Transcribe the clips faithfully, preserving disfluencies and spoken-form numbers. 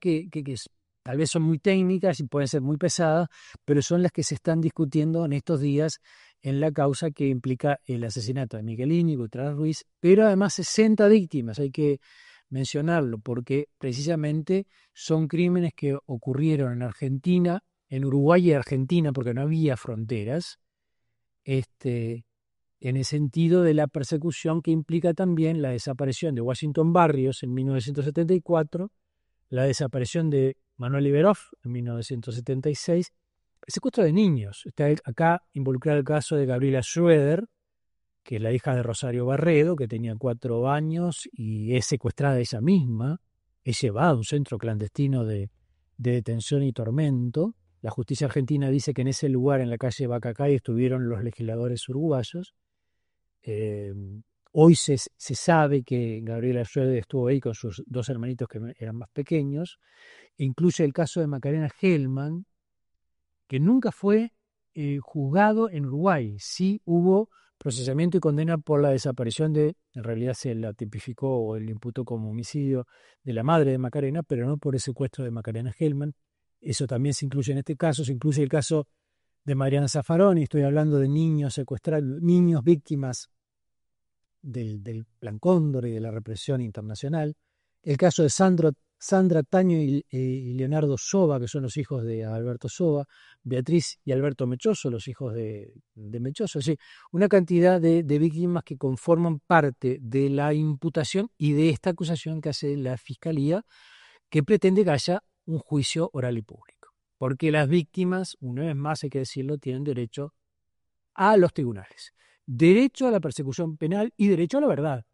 que, que, que es- tal vez son muy técnicas y pueden ser muy pesadas, pero son las que se están discutiendo en estos días en la causa que implica el asesinato de Michelini, Gutiérrez Ruiz, pero además sesenta víctimas, hay que mencionarlo, porque precisamente son crímenes que ocurrieron en Argentina, en Uruguay y Argentina, porque no había fronteras, este, en el sentido de la persecución que implica también la desaparición de Washington Barrios en mil novecientos setenta y cuatro, la desaparición de Manuel Iberov en mil novecientos setenta y seis, el secuestro de niños. Está acá involucrado el caso de Gabriela Schroeder, que es la hija de Rosario Barredo, que tenía cuatro años y es secuestrada ella misma, es llevada a un centro clandestino de, de detención y tormento. La justicia argentina dice que en ese lugar, en la calle Bacacay, estuvieron los legisladores uruguayos. Eh, Hoy se, se sabe que Gabriela Schroeder estuvo ahí con sus dos hermanitos que eran más pequeños. Incluye el caso de Macarena Hellman, que nunca fue eh, juzgado en Uruguay. Sí hubo procesamiento y condena por la desaparición de, en realidad se la tipificó o le imputó como homicidio de la madre de Macarena, pero no por el secuestro de Macarena Hellman. Eso también se incluye en este caso. Se incluye el caso de Mariana Zaffaroni. Estoy hablando de niños secuestrados, niños víctimas del, del Plan Cóndor y de la represión internacional. El caso de Sandro, Sandra Taño y, eh, y Leonardo Soba, que son los hijos de Alberto Soba, Beatriz y Alberto Mechoso, los hijos de, de Mechoso. Es decir, una cantidad de, de víctimas que conforman parte de la imputación y de esta acusación que hace la Fiscalía, que pretende que haya un juicio oral y público. Porque las víctimas, una vez más hay que decirlo, tienen derecho a los tribunales, derecho a la persecución penal y derecho a la verdad.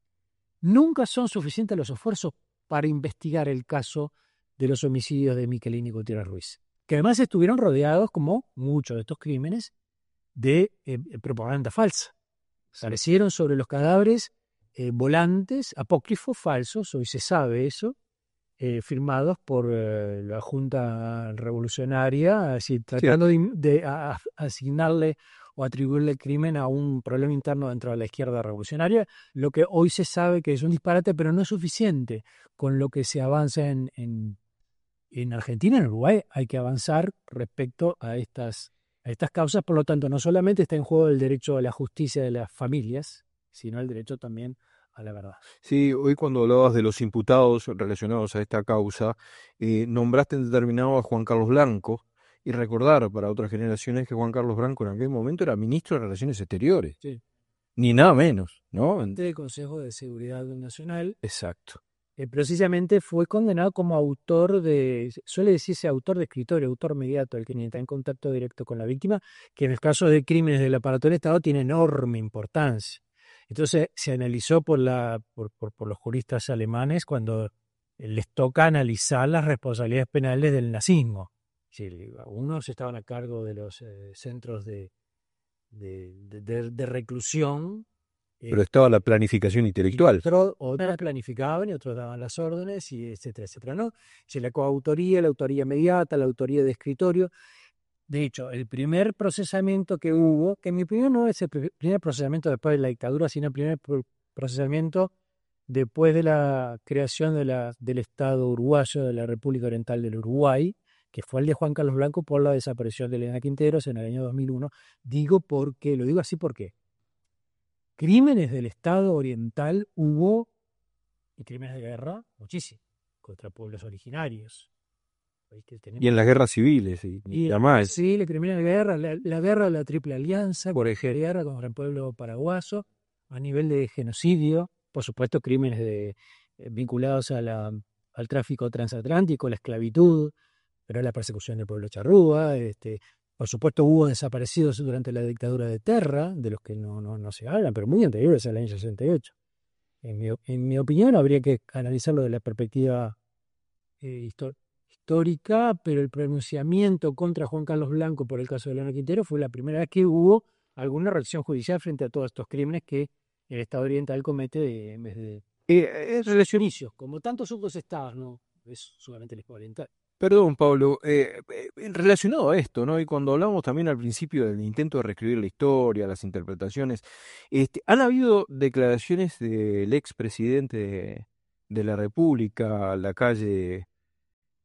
Nunca son suficientes los esfuerzos para investigar el caso de los homicidios de Michelini y Gutiérrez Ruiz, que además estuvieron rodeados, como muchos de estos crímenes, de eh, propaganda falsa. Aparecieron sobre los cadáveres eh, volantes apócrifos falsos, hoy se sabe eso, eh, firmados por eh, la Junta Revolucionaria, así, Sí, tratando de, de a, a asignarle o atribuirle el crimen a un problema interno dentro de la izquierda revolucionaria, lo que hoy se sabe que es un disparate, pero no es suficiente con lo que se avanza en, en, en Argentina, en Uruguay, hay que avanzar respecto a estas, a estas causas, por lo tanto, no solamente está en juego el derecho a la justicia de las familias, sino el derecho también a la verdad. sí, hoy cuando hablabas de los imputados relacionados a esta causa, eh, nombraste en determinado a Juan Carlos Blanco y recordar para otras generaciones que Juan Carlos Blanco en aquel momento era ministro de Relaciones Exteriores, Sí. ni nada menos, ¿no? En- Del Consejo de Seguridad Nacional. Exacto. Eh, precisamente fue condenado como autor de, suele decirse autor de escritorio, autor mediato, el que ni está en contacto directo con la víctima, que en el caso de crímenes del aparato del Estado tiene enorme importancia. Entonces se analizó por, la, por, por, por los juristas alemanes cuando les toca analizar las responsabilidades penales del nazismo. Si algunos estaban a cargo de los eh, centros de, de, de, de, de reclusión, Pero eh, estaba la planificación y intelectual. otros, otros planificaban y otros daban las órdenes, y etcétera, etcétera, ¿no? Si la coautoría, la autoría inmediata, la autoría de escritorio. De hecho, el primer procesamiento que hubo, que mi opinión no es el pr- primer procesamiento después de la dictadura, sino el primer pro- procesamiento después de la creación de la, del Estado uruguayo, de la República Oriental del Uruguay, que fue el de Juan Carlos Blanco por la desaparición de Elena Quinteros en el año dos mil uno. Digo porque, lo digo así porque crímenes del Estado oriental hubo, y crímenes de guerra, muchísimo, contra pueblos originarios. ¿Viste? Y en Tenemos, las guerras civiles y, y y además, sí, los crímenes de guerra, la, la guerra de la Triple Alianza, por la ejemplo, guerra contra el pueblo paraguayo, a nivel de genocidio, por supuesto, crímenes de, eh, vinculados a la, al tráfico transatlántico, la esclavitud, pero la persecución del pueblo charrúa, este, por supuesto hubo desaparecidos durante la dictadura de Terra, de los que no, no, no se habla, pero muy anteriores al año sesenta y ocho. En mi, en mi opinión, habría que analizarlo de la perspectiva eh, histo- histórica, pero el pronunciamiento contra Juan Carlos Blanco por el caso de Leona Quintero fue la primera vez que hubo alguna reacción judicial frente a todos estos crímenes que el Estado Oriental comete de, en vez de eh, es relacion- inicios, como tantos otros estados, ¿no? Es solamente el Estado Oriental. perdón, Pablo, eh, eh, relacionado a esto, ¿no? Y cuando hablamos también al principio del intento de reescribir la historia, las interpretaciones, este, han habido declaraciones del expresidente de, de la República, Lacalle,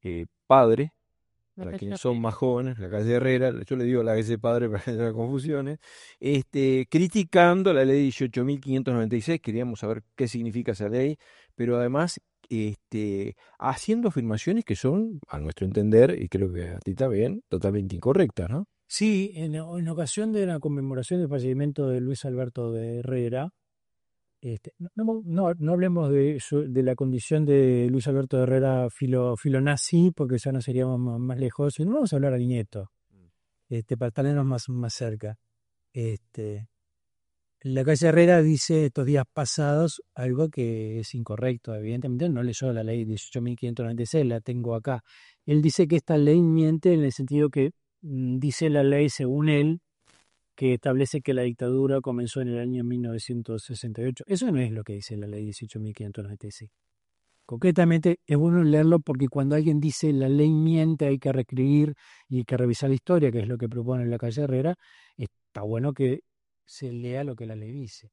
eh, Padre, La para calle quienes son Herrera. más jóvenes, la calle Herrera, yo le digo la calle Padre para que no haya confusiones, este, criticando la ley dieciocho mil quinientos noventa y seis, queríamos saber qué significa esa ley, pero además este, haciendo afirmaciones que son, a nuestro entender, y creo que a ti también, totalmente incorrectas, ¿no? Sí, en, en ocasión de la conmemoración del fallecimiento de Luis Alberto de Herrera, este, no, no, no- no hablemos de, su- de la condición de Luis Alberto de Herrera filo, filonazi, porque ya no seríamos más, más lejos, sino vamos a hablar a Nieto, este, para tenernos más, más cerca. Este, la calle Herrera dice estos días pasados algo que es incorrecto, evidentemente no leyó la ley dieciocho mil quinientos noventa y seis, la tengo acá. Él dice que esta ley miente en el sentido que mm, dice la ley, según él, que establece que la dictadura comenzó en el año mil novecientos sesenta y ocho. Eso no es lo que dice la ley dieciocho mil quinientos noventa y seis. Concretamente, es bueno leerlo porque cuando alguien dice la ley miente, hay que reescribir y hay que revisar la historia, que es lo que propone la calle Herrera, está bueno que se lea lo que la ley dice.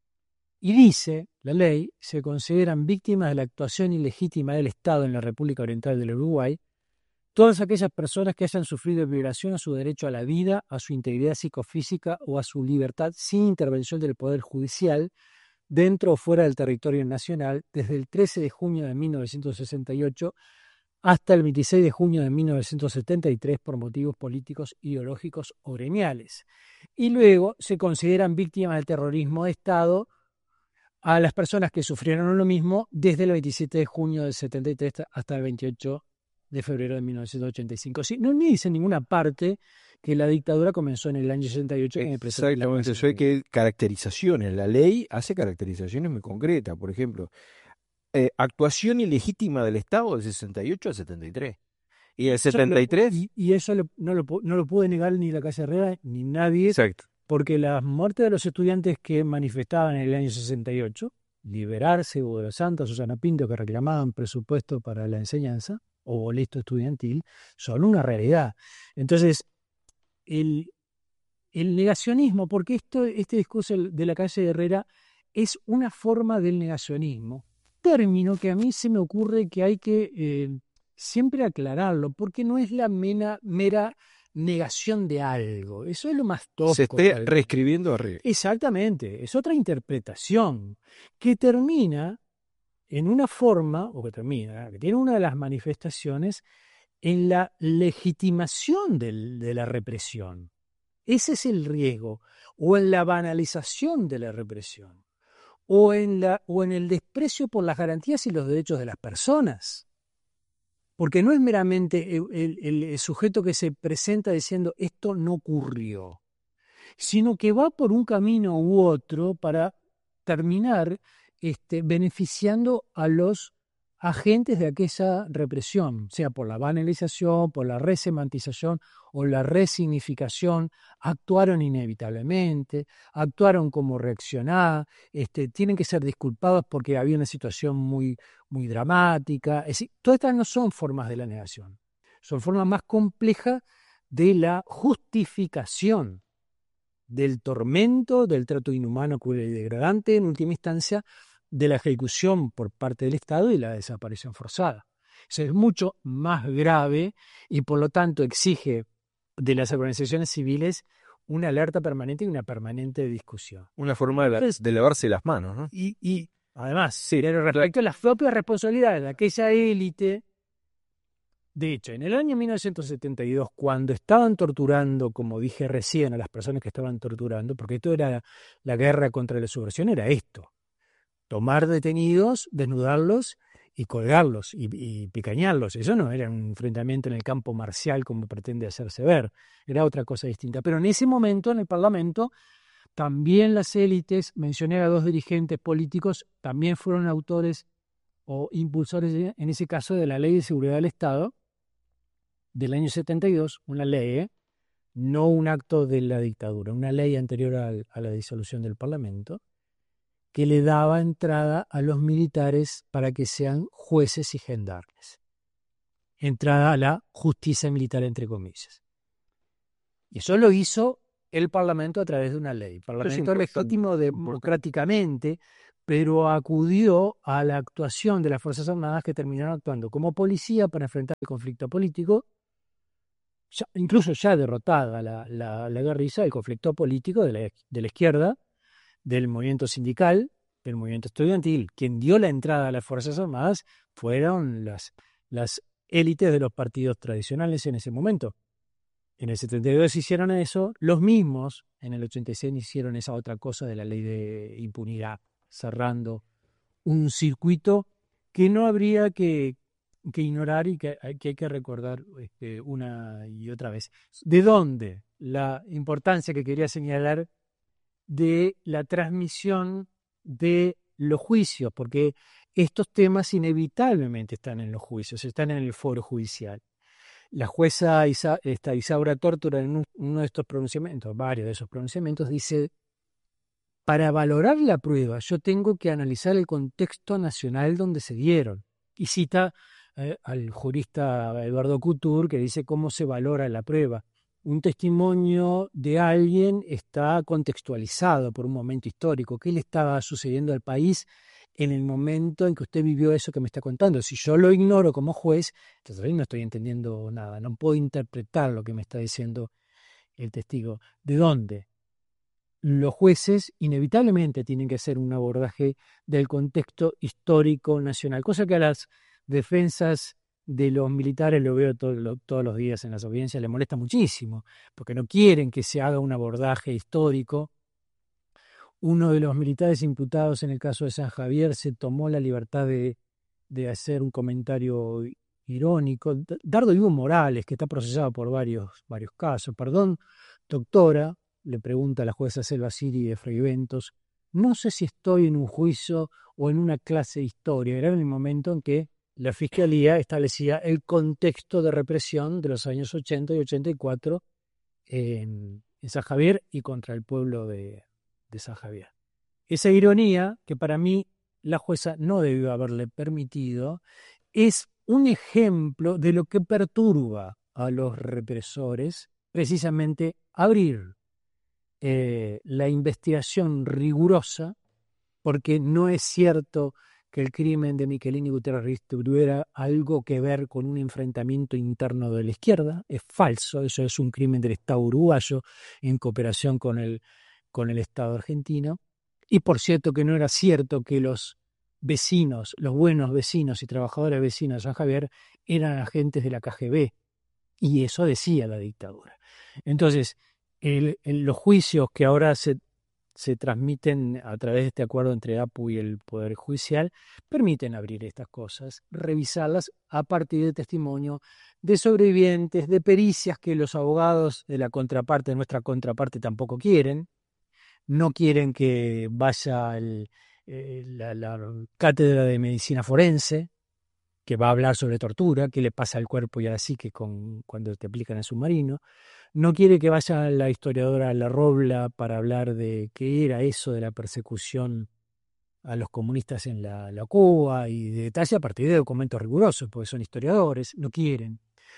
Y dice, la ley, se consideran víctimas de la actuación ilegítima del Estado en la República Oriental del Uruguay todas aquellas personas que hayan sufrido violación a su derecho a la vida, a su integridad psicofísica o a su libertad sin intervención del Poder Judicial, dentro o fuera del territorio nacional, desde el trece de junio de mil novecientos sesenta y ocho hasta el veintiséis de junio de mil novecientos setenta y tres por motivos políticos, ideológicos o gremiales. Y luego se consideran víctimas del terrorismo de Estado a las personas que sufrieron lo mismo desde el veintisiete de junio del setenta y tres hasta el veintiocho de febrero de mil novecientos ochenta y cinco. Sí, no me dice en ninguna parte que la dictadura comenzó en el año sesenta y ocho, que me parece la Exactamente, clase eso hay de... que caracterizaciones. La ley hace caracterizaciones muy concretas. Por ejemplo, eh, actuación ilegítima del Estado del sesenta y ocho al setenta y tres. Y el Eso lo- setenta y tres, y, y eso lo- no, lo, pu- no lo puede negar ni la calle Herrera ni nadie, exacto. porque las muertes de los estudiantes que manifestaban en el año sesenta y ocho, Liberarse, Hugo de los Santos, Susana Pinto, que reclamaban presupuesto para la enseñanza o boleto estudiantil, son una realidad. Entonces, el, el negacionismo, porque esto, este discurso de la calle Herrera es una forma del negacionismo, término que a mí se me ocurre que hay que eh, siempre aclararlo, porque no es la mena, mera negación de algo, eso es lo más Se tosco, esté tal vez. reescribiendo arriba. Exactamente, es otra interpretación que termina en una forma, o que termina, que tiene una de las manifestaciones en la legitimación del- de la represión. Ese es el riesgo, o en la banalización de la represión, o en, la, o en el desprecio por las garantías y los derechos de las personas. Porque no es meramente el, el- el sujeto que se presenta diciendo esto no ocurrió, sino que va por un camino u otro para terminar este, beneficiando a los agentes de aquella represión, sea por la banalización, por la resemantización o la resignificación. Actuaron inevitablemente, actuaron como reaccionar, este, tienen que ser disculpados porque había una situación muy, muy dramática. Es decir, todas estas no son formas de la negación, son formas más complejas de la justificación del tormento, del trato inhumano, cruel y degradante, en última instancia, de la ejecución por parte del Estado y la desaparición forzada. Eso es mucho más grave y por lo tanto exige de las organizaciones civiles una alerta permanente y una permanente discusión. Una forma de, la- Entonces, de lavarse las manos, ¿no? y, y además, Sí, pero la- respecto a las propias responsabilidades de aquella élite, de hecho, en el año mil novecientos setenta y dos, cuando estaban torturando, como dije recién, a las personas que estaban torturando, porque esto era la guerra contra la subversión, era esto: tomar detenidos, desnudarlos y colgarlos y, y picañarlos. Eso no era un enfrentamiento en el campo marcial como pretende hacerse ver, era otra cosa distinta. Pero en ese momento, en el Parlamento, también las élites, mencioné a dos dirigentes políticos, también fueron autores o impulsores, en ese caso, de la Ley de Seguridad del Estado del año setenta y dos, una ley, ¿eh? No un acto de la dictadura, una ley anterior al, a la disolución del Parlamento, que le daba entrada a los militares para que sean jueces y gendarmes. Entrada a la justicia militar, entre comillas. Y eso lo hizo el Parlamento a través de una ley. El Eso es Parlamento importante. legítimo democráticamente, pero acudió a la actuación de las Fuerzas Armadas que terminaron actuando como policía para enfrentar el conflicto político, ya, incluso ya derrotada la, la, la guerrilla, el conflicto político de la, de la izquierda, del movimiento sindical, del movimiento estudiantil. Quien dio la entrada a las Fuerzas Armadas fueron las, las élites de los partidos tradicionales en ese momento. En el setenta y dos hicieron eso, los mismos en el ochenta y seis hicieron esa otra cosa de la ley de impunidad, cerrando un circuito que no habría que, que ignorar y que, que hay que recordar este, una y otra vez. ¿De dónde la importancia que quería señalar de la transmisión de los juicios? Porque estos temas inevitablemente están en los juicios, están en el foro judicial. La jueza Isa, esta Isaura Tórtora, en un, uno de estos pronunciamientos, varios de esos pronunciamientos, dice: para valorar la prueba, yo tengo que analizar el contexto nacional donde se dieron. Y cita eh, al jurista Eduardo Couture, que dice cómo se valora la prueba. Un testimonio de alguien está contextualizado por un momento histórico. ¿Qué le estaba sucediendo al país en el momento en que usted vivió eso que me está contando? Si yo lo ignoro como juez, entonces no estoy entendiendo nada. No puedo interpretar lo que me está diciendo el testigo. ¿De dónde? Los jueces inevitablemente tienen que hacer un abordaje del contexto histórico nacional, cosa que a las defensas de los militares, lo veo todo, lo, todos los días en las audiencias, les molesta muchísimo, porque no quieren que se haga un abordaje histórico. Uno de los militares imputados en el caso de San Javier se tomó la libertad de, de hacer un comentario irónico. Dardo Ivo Morales, que está procesado por varios, varios casos. Perdón, doctora, le pregunta a la jueza Selva Siri de Freyventos, no sé si estoy en un juicio o en una clase de historia. Era en el momento en que la Fiscalía establecía el contexto de represión de los años ochenta y ochenta y cuatro en, en San Javier y contra el pueblo de, de San Javier. Esa ironía, que para mí la jueza no debió haberle permitido, es un ejemplo de lo que perturba a los represores, precisamente abrir eh, la investigación rigurosa, porque no es cierto que el crimen de Michelini Gutiérrez tuviera algo que ver con un enfrentamiento interno de la izquierda. Es falso, eso es un crimen del Estado uruguayo en cooperación con el, con el Estado argentino. Y por cierto que no era cierto que los vecinos, los buenos vecinos y trabajadores vecinos de San Javier eran agentes de la K G B. Y eso decía la dictadura. Entonces, el, el, los juicios que ahora se, se transmiten a través de este acuerdo entre A P U y el Poder Judicial permiten abrir estas cosas, revisarlas a partir de testimonio de sobrevivientes, de pericias que los abogados de la contraparte, de nuestra contraparte, tampoco quieren. No quieren que vaya el, eh, la, la cátedra de medicina forense, que va a hablar sobre tortura, qué le pasa al cuerpo y a la psique con, cuando te aplican el submarino. No quiere que vaya la historiadora La Robla para hablar de qué era eso de la persecución a los comunistas en la, la Cuba y de detalle a partir de documentos rigurosos, porque son historiadores, no quieren.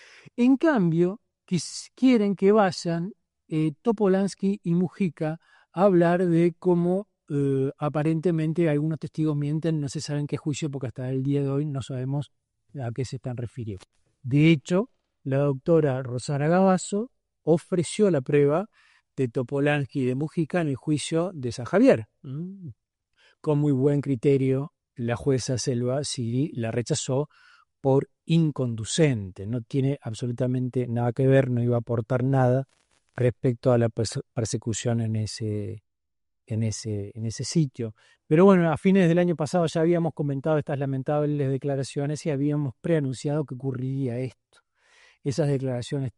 En cambio, quieren que vayan eh, Topolansky y Mujica a hablar de cómo eh, aparentemente algunos testigos mienten, no se sabe en qué juicio, porque hasta el día de hoy no sabemos a qué se están refiriendo. De hecho, la doctora Rosana Gavazo ofreció la prueba de Topolansky y de Mujica en el juicio de San Javier. ¿Mm? Con muy buen criterio, la jueza Selva Siri la rechazó por inconducente. No tiene absolutamente nada que ver, no iba a aportar nada respecto a la perse- persecución en ese, en, ese, en ese sitio. Pero bueno, a fines del año pasado ya habíamos comentado estas lamentables declaraciones y habíamos preanunciado que ocurriría esto. Esas declaraciones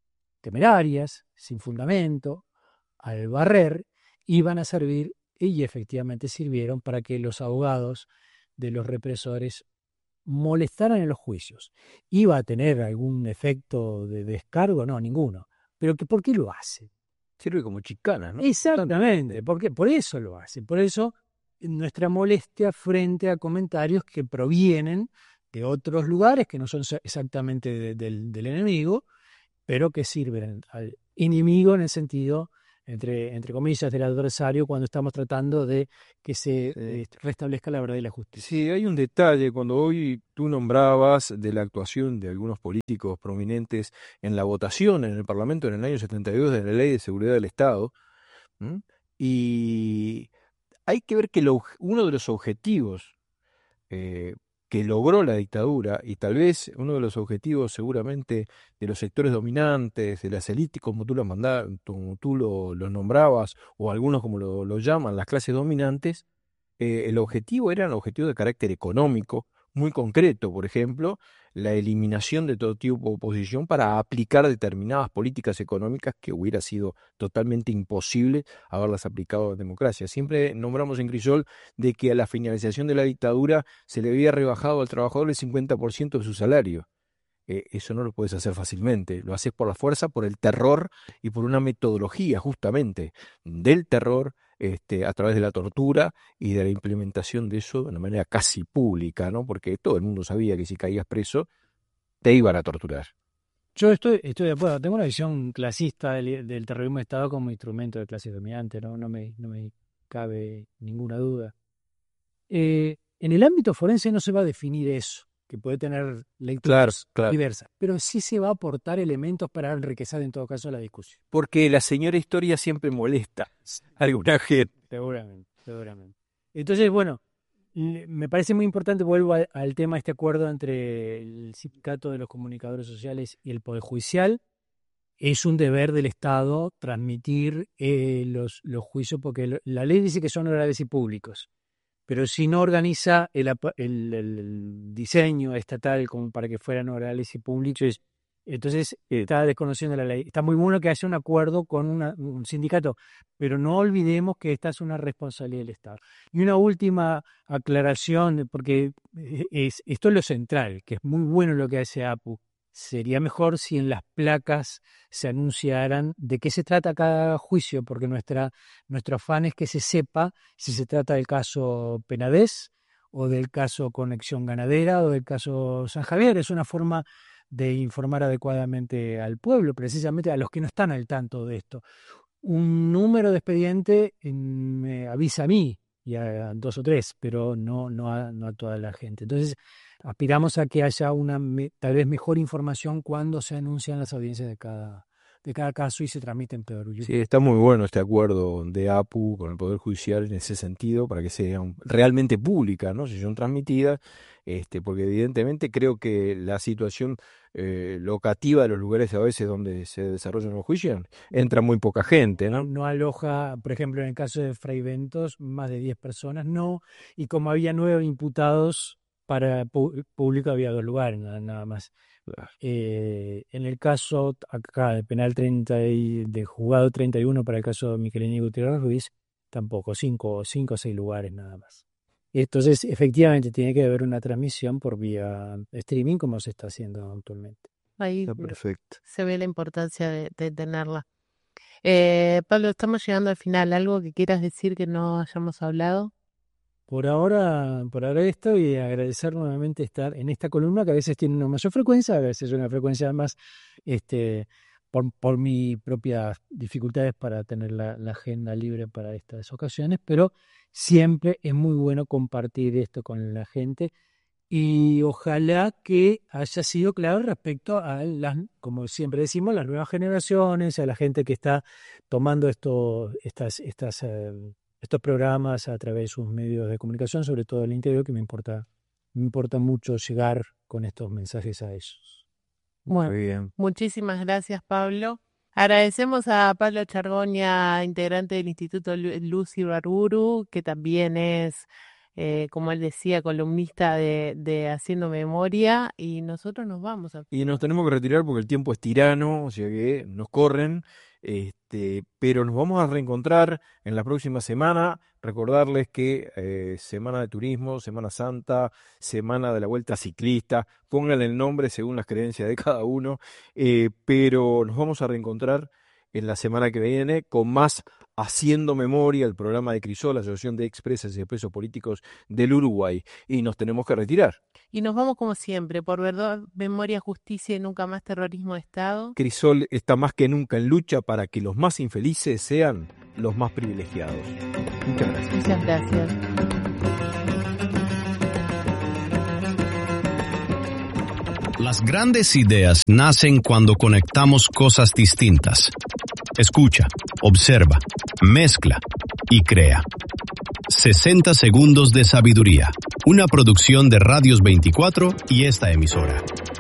temerarias, sin fundamento, al barrer, iban a servir, y efectivamente sirvieron, para que los abogados de los represores molestaran en los juicios. ¿Iba a tener algún efecto de descargo? No, ninguno. ¿Pero que, por qué lo hace? Sirve como chicana, ¿no? Exactamente, porque por eso lo hace. Por eso nuestra molestia frente a comentarios que provienen de otros lugares, que no son exactamente de, de, del enemigo, pero que sirven al enemigo en el sentido entre, entre comillas, del adversario cuando estamos tratando de que se Sí. eh, restablezca la verdad y la justicia. Sí, hay un detalle, cuando hoy tú nombrabas de la actuación de algunos políticos prominentes en la votación en el Parlamento en el año setenta y dos de la Ley de Seguridad del Estado, ¿m? Y hay que ver que lo- uno de los objetivos eh, que logró la dictadura, y tal vez uno de los objetivos seguramente de los sectores dominantes, de las élites, como tú lo mandabas, como tú lo, lo nombrabas, o algunos como lo, lo llaman, las clases dominantes, eh, el objetivo era un objetivo de carácter económico, muy concreto, por ejemplo, la eliminación de todo tipo de oposición para aplicar determinadas políticas económicas que hubiera sido totalmente imposible haberlas aplicado en democracia. Siempre nombramos en Crisol de que a la finalización de la dictadura se le había rebajado al trabajador el cincuenta por ciento de su salario. Eh, eso no lo puedes hacer fácilmente, lo haces por la fuerza, por el terror y por una metodología justamente del terror, este, a través de la tortura y de la implementación de eso de una manera casi pública, ¿no? Porque todo el mundo sabía que si caías preso te iban a torturar. Yo estoy, estoy de acuerdo, tengo una visión clasista del, del terrorismo de Estado como instrumento de clase dominante, ¿no? No me, no me cabe ninguna duda. Eh, en el ámbito forense no se va a definir eso, que puede tener Claro, lecturas claro. diversas, pero sí se va a aportar elementos para enriquecer en todo caso la discusión. Porque la señora historia siempre molesta a alguna gente. Seguramente, seguramente. Entonces, bueno, l- me parece muy importante, vuelvo a- al tema, este acuerdo entre el sindicato de los comunicadores sociales y el Poder Judicial. Es un deber del Estado transmitir eh, los, los juicios, porque lo- la ley dice que son orales y públicos, pero si no organiza el, apa- el- el diseño estatal como para que fueran orales y públicos, entonces está desconociendo la ley. Está muy bueno que haya un acuerdo con una- un sindicato, pero no olvidemos que esta es una responsabilidad del Estado. Y una última aclaración, porque eh, es, esto es lo central, que es muy bueno lo que hace APU. Sería mejor si en las placas se anunciaran de qué se trata cada juicio, porque nuestra, nuestro afán es que se sepa si se trata del caso Penedés o del caso Conexión Ganadera o del caso San Javier. Es una forma de informar adecuadamente al pueblo, precisamente a los que no están al tanto de esto. Un número de expediente mm, me avisa a mí y a dos o tres, pero no, no, a, no a toda la gente. Entonces, aspiramos a que haya una me- tal vez mejor información cuando se anuncian las audiencias de cada, de cada caso y se transmiten Pedro Sí, está muy bueno este acuerdo de APU con el Poder Judicial en ese sentido, para que sea un- realmente pública, ¿no? Si son transmitidas, este, porque evidentemente creo que la situación eh, locativa de los lugares a veces donde se desarrollan los juicios entra muy poca gente, ¿no? no aloja, por ejemplo, en el caso de Fray Ventos, más de diez personas, no, y como había nueve imputados, para pu- público había dos lugares, nada, nada más. Eh, en el caso acá de penal treinta y de juzgado treinta y uno para el caso de Michelini Gutiérrez Ruiz, tampoco, cinco, cinco o seis lugares nada más. Entonces, efectivamente, tiene que haber una transmisión por vía streaming como se está haciendo actualmente. Ahí Está lo- perfecto. se ve la importancia de, de tenerla. Eh, Pablo, estamos llegando al final. ¿Algo que quieras decir que no hayamos hablado? Por ahora, por ahora esto y agradecer nuevamente estar en esta columna que a veces tiene una mayor frecuencia, a veces una frecuencia más, este, por, por mis propias dificultades para tener la, la agenda libre para estas ocasiones, pero siempre es muy bueno compartir esto con la gente y ojalá que haya sido claro respecto a las, como siempre decimos, las nuevas generaciones, a la gente que está tomando esto, estas, estas, eh, estos programas a través de sus medios de comunicación, sobre todo el interior, que me importa, me importa mucho llegar con estos mensajes a ellos. Bueno, Muy bien. muchísimas gracias, Pablo. Agradecemos a Pablo Chargoña, integrante del Instituto Lu- Lucy Rarburu, que también es, eh, como él decía, columnista de, de Haciendo Memoria, y nosotros nos vamos a... Y nos tenemos que retirar porque el tiempo es tirano, o sea que nos corren, este, pero nos vamos a reencontrar en la próxima semana. Recordarles que eh, Semana de Turismo, Semana Santa, Semana de la Vuelta Ciclista, pónganle el nombre según las creencias de cada uno, eh, pero nos vamos a reencontrar en la semana que viene con más Haciendo Memoria, el programa de Crisol, la Asociación de Expresas y Presos Políticos del Uruguay. Y nos tenemos que retirar. Y nos vamos como siempre, por verdad, memoria, justicia y nunca más terrorismo de Estado. Crisol está más que nunca en lucha para que los más infelices sean los más privilegiados. Muchas gracias. Muchas gracias. Las grandes ideas nacen cuando conectamos cosas distintas. Escucha, observa, mezcla y crea. sesenta segundos de sabiduría. Una producción de Radios veinticuatro y esta emisora.